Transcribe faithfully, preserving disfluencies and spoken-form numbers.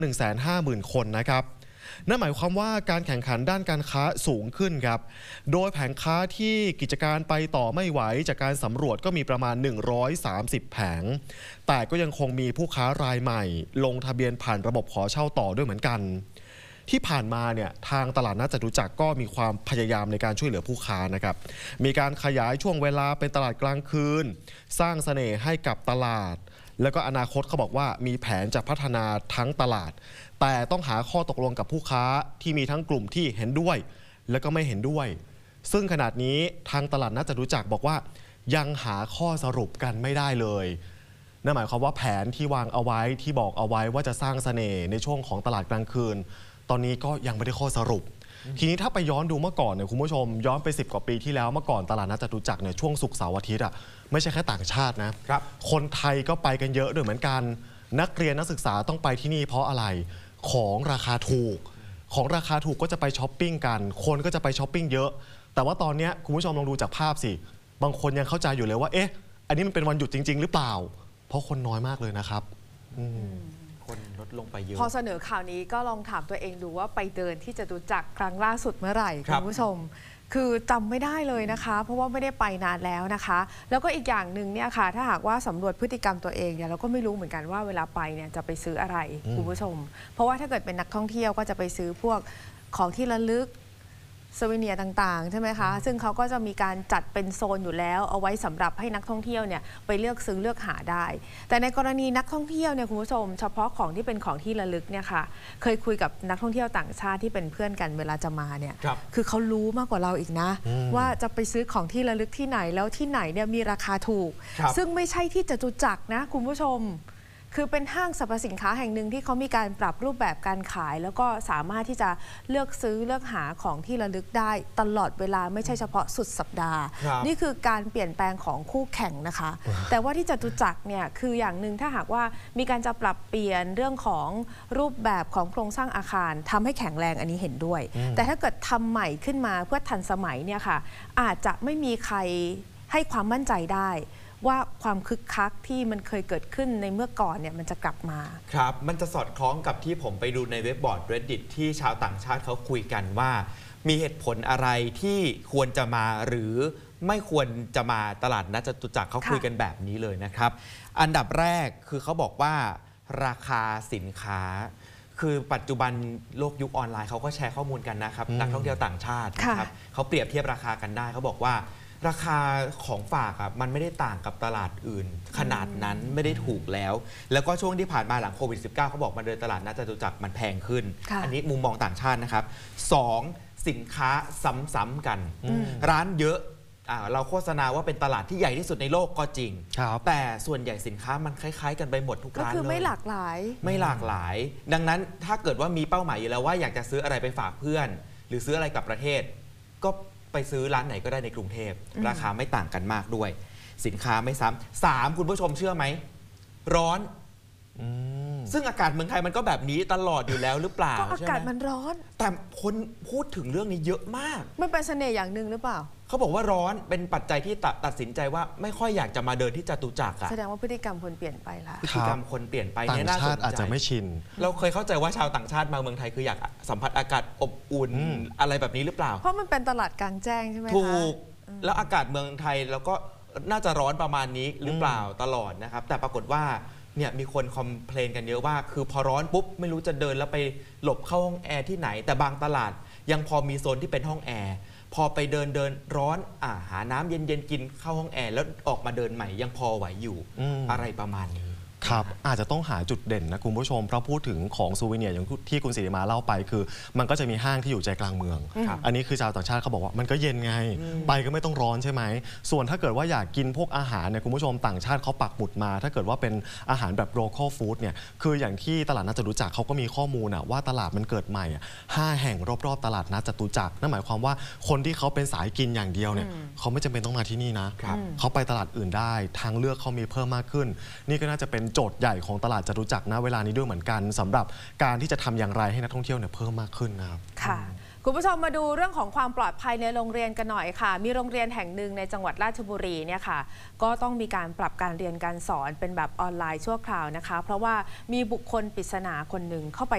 หนึ่งแสนห้าหมื่น คนนะครับนั่นหมายความว่าการแข่งขันด้านการค้าสูงขึ้นครับโดยแผงค้าที่กิจการไปต่อไม่ไหวจากการสำรวจก็มีประมาณหนึ่งร้อยสามสิบแผงแต่ก็ยังคงมีผู้ค้ารายใหม่ลงทะเบียนผ่านระบบขอเช่าต่อด้วยเหมือนกันที่ผ่านมาเนี่ยทางตลาดนัดจตุจักรก็มีความพยายามในการช่วยเหลือผู้ค้านะครับมีการขยายช่วงเวลาเป็นตลาดกลางคืนสร้างเสน่ห์ให้กับตลาดแล้วก็อนาคตเขาบอกว่ามีแผนจะพัฒนาทั้งตลาดแต่ต้องหาข้อตกลงกับผู้ค้าที่มีทั้งกลุ่มที่เห็นด้วยและก็ไม่เห็นด้วยซึ่งขณะนี้ทางตลาดนัดจตุจักรบอกว่ายังหาข้อสรุปกันไม่ได้เลยนั่นหมายความว่าแผนที่วางเอาไว้ที่บอกเอาไว้ว่าจะสร้างเสน่ห์ในช่วงของตลาดกลางคืนตอนนี้ก็ยังไม่ได้ข้อสรุปทีนี้ถ้าไปย้อนดูเมื่อก่อนเนี่ยคุณผู้ชมย้อนไปสิบกว่าปีที่แล้วเมื่อก่อนตลาดนัดจตุจักรเนี่ยช่วงศุกร์เสาร์อาทิตย์อ่ะไม่ใช่แค่ต่างชาตินะครับคนไทยก็ไปกันเยอะด้วยเหมือนกันนักเรียนนักศึกษาต้องไปที่นี่เพราะอะไรของราคาถูกของราคาถูกก็จะไปช้อปปิ้งกันคนก็จะไปช้อปปิ้งเยอะแต่ว่าตอนนี้คุณผู้ชมลองดูจากภาพสิบางคนยังเข้าใจอยู่เลยว่าเอ๊ะอันนี้มันเป็นวันหยุดจริงๆหรือเปล่าเพราะคนน้อยมากเลยนะครับคนลดลงไปเยอะพอเสนอข่าวนี้ก็ลองถามตัวเองดูว่าไปเดินที่จตุจักรครั้งล่าสุดเมื่อไหร่คุณผู้ชมคือจำไม่ได้เลยนะคะเพราะว่าไม่ได้ไปนานแล้วนะคะแล้วก็อีกอย่างหนึ่งเนี่ยค่ะถ้าหากว่าสำรวจพฤติกรรมตัวเองเนี่ยเราก็ไม่รู้เหมือนกันว่าเวลาไปเนี่ยจะไปซื้ออะไรคุณผู้ชมเพราะว่าถ้าเกิดเป็นนักท่องเที่ยวก็จะไปซื้อพวกของที่ระลึกสวิเนียต่างๆใช่ไหมคะซึ่งเขาก็จะมีการจัดเป็นโซนอยู่แล้วเอาไว้สำหรับให้นักท่องเที่ยวเนี่ยไปเลือกซื้อเลือกหาได้แต่ในกรณีนักท่องเที่ยวเนี่ยคุณผู้ชมเฉพาะของที่เป็นของที่ระลึกเนี่ยค่ะเคยคุยกับนักท่องเที่ยวต่างชาติที่เป็นเพื่อนกันเวลาจะมาเนี่ย ค, คือเขารู้มากกว่าเราอีกนะว่าจะไปซื้อของที่ระลึกที่ไหนแล้วที่ไหนเนี่ยมีราคาถูกซึ่งไม่ใช่ที่จตุจักรนะคุณผู้ชมคือเป็นห้างสรรพสินค้าแห่งหนึ่งที่เขามีการปรับรูปแบบการขายแล้วก็สามารถที่จะเลือกซื้อเลือกหาของที่ระลึกได้ตลอดเวลาไม่ใช่เฉพาะสุดสัปดาห์นี่คือการเปลี่ยนแปลงของคู่แข่งนะคะแต่ว่าที่จตุจักรเนี่ยคืออย่างหนึ่งถ้าหากว่ามีการจะปรับเปลี่ยนเรื่องของรูปแบบของโครงสร้างอาคารทำให้แข็งแรงอันนี้เห็นด้วยแต่ถ้าเกิดทำใหม่ขึ้นมาเพื่อทันสมัยเนี่ยค่ะอาจจะไม่มีใครให้ความมั่นใจได้ว่าความคึกคักที่มันเคยเกิดขึ้นในเมื่อก่อนเนี่ยมันจะกลับมาครับมันจะสอดคล้องกับที่ผมไปดูในเว็บบอร์ด Reddit ที่ชาวต่างชาติเขาคุยกันว่ามีเหตุผลอะไรที่ควรจะมาหรือไม่ควรจะมาตลาดนัดจตุจักรเขาคุยกันแบบนี้เลยนะครับอันดับแรกคือเขาบอกว่าราคาสินค้าคือปัจจุบันโลกยุคออนไลน์เขาก็แชร์ข้อมูลกันนะครับนักท่องเที่ยวต่างชาตินะครับเขาเปรียบเทียบราคากันได้เขาบอกว่าราคาของฝากอะมันไม่ได้ต่างกับตลาดอื่นขนาดนั้นไม่ได้ถูกแล้วแล้วก็ช่วงที่ผ่านมาหลังโควิด สิบเก้า เขาบอกมาเดินตลาดนัดจตุจักรมันแพงขึ้นอันนี้มุมมองต่างชาตินะครับสองสินค้าซ้ำๆกันร้านเยอะเราโฆษณาว่าเป็นตลาดที่ใหญ่ที่สุดในโลกก็จริงแต่ส่วนใหญ่สินค้ามันคล้ายๆกันไปหมดทุกร้านเลยก็คือไม่หลากหลายไม่หลากหลายดังนั้นถ้าเกิดว่ามีเป้าหมายอยู่แล้วว่าอยากจะซื้ออะไรไปฝากเพื่อนหรือซื้ออะไรกับประเทศก็ไปซื้อร้านไหนก็ได้ในกรุงเทพราคาไม่ต่างกันมากด้วยสินค้าไม่ซ้ำสามคุณผู้ชมเชื่อไหมร้อนซึ่งอากาศเมืองไทยมันก็แบบนี้ตลอดอยู่แล้วหรือเปล่าก็อากาศมันร้อนแต่คนพูดถึงเรื่องนี้เยอะมากมันเป็นเสน่ห์อย่างหนึ่งหรือเปล่าเขาบอกว่าร้อนเป็นปัจจัยที่ตัดสินใจว่าไม่ค่อยอยากจะมาเดินที่จตุจักรอะแสดงว่าพฤติกรรมคนเปลี่ยนไปละพฤติกรรมคนเปลี่ยนไปต่างชาติอาจจะไม่ชินเราเคยเข้าใจว่าชาวต่างชาติมาเมืองไทยคืออยากสัมผัสอากาศอบอุ่นอะไรแบบนี้หรือเปล่าเพราะมันเป็นตลาดกลางแจ้งใช่ไหมคะถูกแล้วอากาศเมืองไทยแล้วก็น่าจะร้อนประมาณนี้หรือเปล่าตลอดนะครับแต่ปรากฏว่าเนี่ยมีคนคอมเพลนกันเยอะว่าคือพอร้อนปุ๊บไม่รู้จะเดินแล้วไปหลบเข้าห้องแอร์ที่ไหนแต่บางตลาดยังพอมีโซนที่เป็นห้องแอร์พอไปเดินเดินร้อนอ่าหาน้ำเย็นๆกินเข้าห้องแอร์แล้วออกมาเดินใหม่ยังพอไหวอยู่ อ, อะไรประมาณนี้ครับอาจจะต้องหาจุดเด่นนะคุณผู้ชมเพราะพูดถึงของซูเวเนียร์อย่างที่คุณศิริมาเล่าไปคือมันก็จะมีห้างที่อยู่ใจกลางเมืองอันนี้คือชาวต่างชาติเขาบอกว่ามันก็เย็นไงไปก็ไม่ต้องร้อนใช่ไหมส่วนถ้าเกิดว่าอยากกินพวกอาหารเนี่ยคุณผู้ชมต่างชาติเขาปักหมุดมาถ้าเกิดว่าเป็นอาหารแบบ local food เนี่ยคืออย่างที่ตลาดนัดจตุจักรเขาก็มีข้อมูลนะว่าตลาดมันเกิดใหม่ห้าแห่งรอบๆตลาดนัดจตุจักรนั่นหมายความว่าคนที่เขาเป็นสายกินอย่างเดียวเนี่ยเขาไม่จำเป็นต้องมาที่นี่นะเขาไปตลาดอื่นได้ทางเลือกเขามีเพิ่มมากขึ้นนี่ก็น่าจะเป็นโจทย์ใหญ่ของตลาดจตุจักรนะเวลานี้ด้วยเหมือนกันสำหรับการที่จะทำอย่างไรให้นักท่องเที่ยวเนี่ยเพิ่มมากขึ้นนะครับค่ะคุณผู้ชมมาดูเรื่องของความปลอดภัยในโรงเรียนกันหน่อยค่ะมีโรงเรียนแห่งหนึ่งในจังหวัดราชบุรีเนี่ยค่ะก็ต้องมีการปรับการเรียนการสอนเป็นแบบออนไลน์ชั่วคราวนะคะเพราะว่ามีบุคคลปริศนาคนหนึ่งเข้าไป